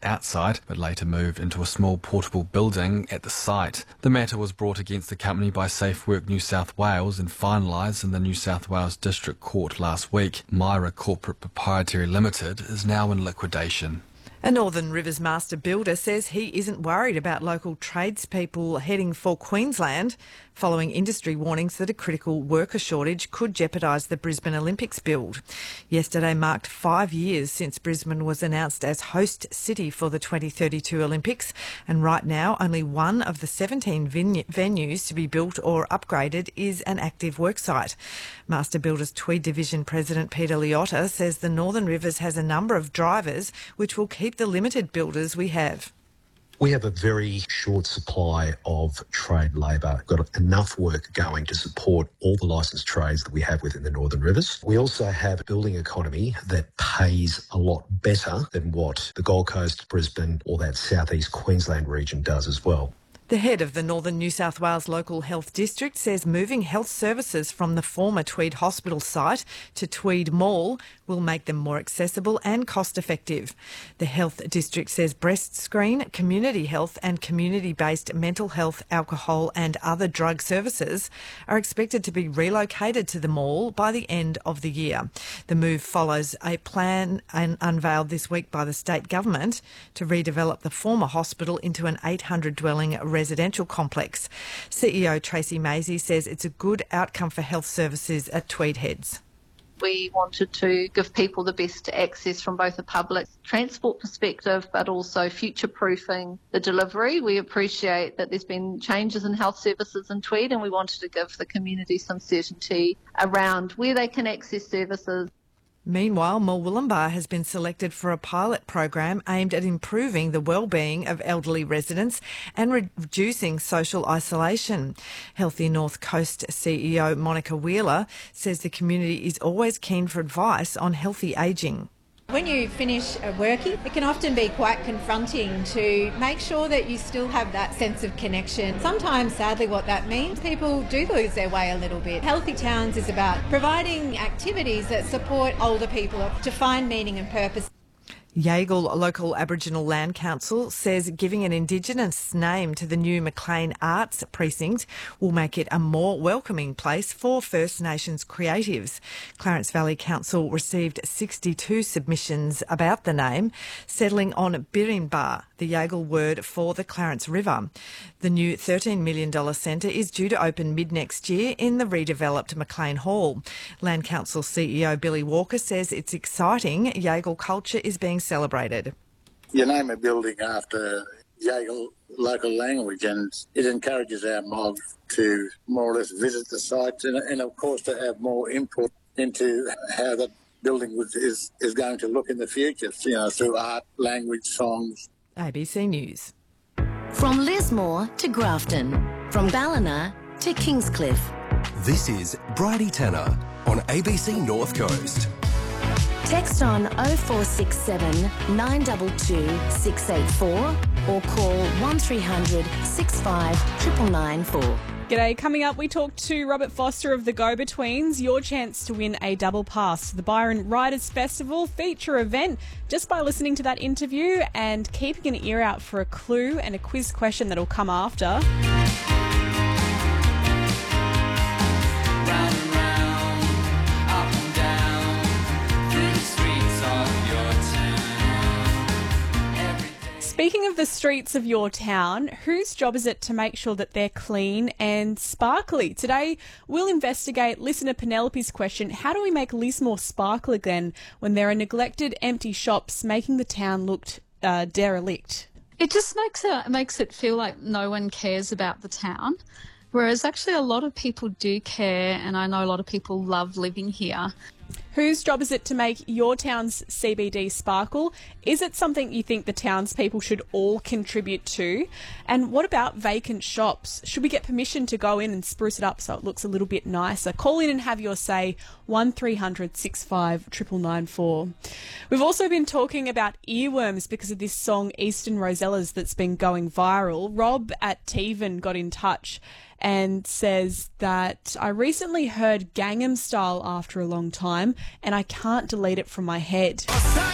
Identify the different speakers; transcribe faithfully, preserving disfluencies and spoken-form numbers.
Speaker 1: outside, but later moved into a small portable building at the site. The matter was brought against the company by SafeWork New South Wales and finalised in the New South Wales District Court last week. Myra Corporate Proprietary Limited is now in liquidation.
Speaker 2: A Northern Rivers master builder says he isn't worried about local tradespeople heading for Queensland following industry warnings that a critical worker shortage could jeopardise the Brisbane Olympics build. Yesterday marked five years since Brisbane was announced as host city for the twenty thirty-two Olympics, and right now only one of the seventeen ven- venues to be built or upgraded is an active worksite. Master Builders Tweed Division President Peter Liotta says the Northern Rivers has a number of drivers which will keep the limited builders we have.
Speaker 3: We have a very short supply of trade labour. We've got enough work going to support all the licensed trades that we have within the Northern Rivers. We also have a building economy that pays a lot better than what the Gold Coast, Brisbane or that southeast Queensland region does as well.
Speaker 2: The head of the Northern New South Wales Local Health District says moving health services from the former Tweed Hospital site to Tweed Mall will make them more accessible and cost-effective. The Health District says breast screen, community health and community-based mental health, alcohol and other drug services are expected to be relocated to the mall by the end of the year. The move follows a plan unveiled this week by the state government to redevelop the former hospital into an eight hundred dwelling residential complex. C E O Tracy Maisie says it's a good outcome for health services at Tweed Heads.
Speaker 4: We wanted to give people the best access from both a public transport perspective, but also future-proofing the delivery. We appreciate that there's been changes in health services in Tweed, and we wanted to give the community some certainty around where they can access services.
Speaker 2: Meanwhile, Mulwillumbah has been selected for a pilot program aimed at improving the well-being of elderly residents and re- reducing social isolation. Healthy North Coast C E O Monica Wheeler says the community is always keen for advice on healthy ageing.
Speaker 5: When you finish a workie, it can often be quite confronting to make sure that you still have that sense of connection. Sometimes, sadly, what that means, people do lose their way a little bit. Healthy Towns is about providing activities that support older people to find meaning and purpose.
Speaker 2: Yagle Local Aboriginal Land Council says giving an Indigenous name to the new Maclean Arts Precinct will make it a more welcoming place for First Nations creatives. Clarence Valley Council received sixty-two submissions about the name, settling on Birimba, the Yagle word for the Clarence River. The new thirteen million dollars centre is due to open mid-next year in the redeveloped Maclean Hall. Land Council C E O Billy Walker says it's exciting Yagle culture is being celebrated.
Speaker 6: You name a building after Yagle local language, and it encourages our mob to more or less visit the site and, and of course to have more input into how that building was, is, is going to look in the future, you know, through art, language, songs.
Speaker 2: A B C News.
Speaker 7: From Lismore to Grafton, from Ballina to Kingscliff.
Speaker 8: This is Bridie Tanner on A B C North Coast.
Speaker 7: Text on oh four six seven, nine two two, six eight four or call one three hundred, six five nine nine four.
Speaker 9: G'day. Coming up, we talk to Robert Foster of the Go-Betweens. Your chance to win a double pass to the Byron Writers Festival feature event just by listening to that interview and keeping an ear out for a clue and a quiz question that'll come after. Speaking of the streets of your town, whose job is it to make sure that they're clean and sparkly? Today, we'll investigate listener Penelope's question, how do we make Lismore sparkle again when there are neglected, empty shops making the town look uh, derelict?
Speaker 10: It just makes it, makes it feel like no one cares about the town, whereas actually a lot of people do care, and I know a lot of people love living here.
Speaker 9: Whose job is it to make your town's C B D sparkle? Is it something you think the townspeople should all contribute to? And what about vacant shops? Should we get permission to go in and spruce it up so it looks a little bit nicer? Call in and have your say, one three hundred, six five nine nine four. We've also been talking about earworms because of this song Eastern Rosellas that's been going viral. Rob at Tevan got in touch and says that I recently heard Gangnam Style after a long time and I can't delete it from my head.